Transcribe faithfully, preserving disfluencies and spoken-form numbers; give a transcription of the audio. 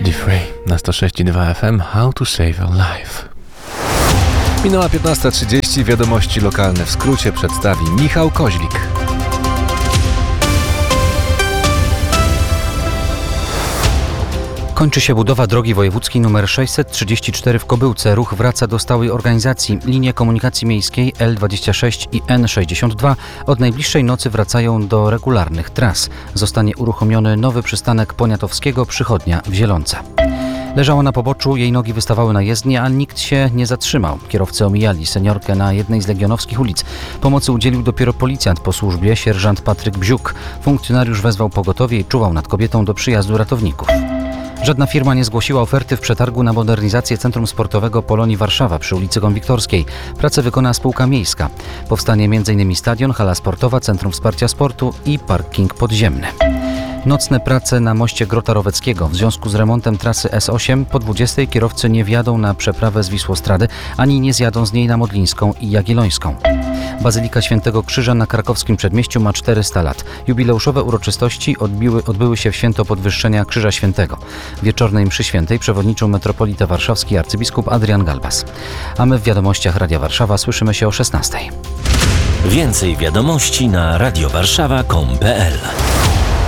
Duty Free na sto sześć i dwa F M. How to save a life. Minęła piętnasta trzydzieści. Wiadomości lokalne w skrócie przedstawi Michał Koźlik. Kończy się budowa drogi wojewódzkiej nr sześćset trzydzieści cztery w Kobyłce. Ruch wraca do stałej organizacji. Linie komunikacji miejskiej L dwadzieścia sześć i N sześćdziesiąt dwa od najbliższej nocy wracają do regularnych tras. Zostanie uruchomiony nowy przystanek Poniatowskiego Przychodnia w Zielonce. Leżała na poboczu, jej nogi wystawały na jezdnię, a nikt się nie zatrzymał. Kierowcy omijali seniorkę na jednej z legionowskich ulic. Pomocy udzielił dopiero policjant po służbie, sierżant Patryk Bziuk. Funkcjonariusz wezwał pogotowie i czuwał nad kobietą do przyjazdu ratowników. Żadna firma nie zgłosiła oferty w przetargu na modernizację Centrum Sportowego Polonii Warszawa przy ulicy Konwiktorskiej. Pracę wykona spółka miejska. Powstanie m in stadion, hala sportowa, Centrum Wsparcia Sportu i parking podziemny. Nocne prace na moście Grota Roweckiego. W związku z remontem trasy S osiem po dwudziestej kierowcy nie wjadą na przeprawę z Wisłostrady, ani nie zjadą z niej na Modlińską i Jagiellońską. Bazylika Świętego Krzyża na krakowskim przedmieściu ma czterysta lat. Jubileuszowe uroczystości odbiły, odbyły się w święto podwyższenia Krzyża Świętego. Wieczornej mszy świętej przewodniczył metropolita warszawski arcybiskup Adrian Galbas. A my w wiadomościach Radia Warszawa słyszymy się o szesnastej. Więcej wiadomości na radiowarszawa kropka com kropka p l.